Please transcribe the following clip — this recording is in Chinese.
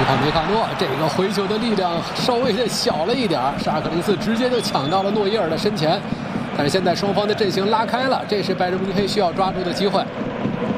帕梅卡诺这个回球的力量稍微的小了一点，沙克林斯直接就抢到了诺伊尔的身前。但是现在双方的阵型拉开了，这是拜仁慕尼黑需要抓住的机会。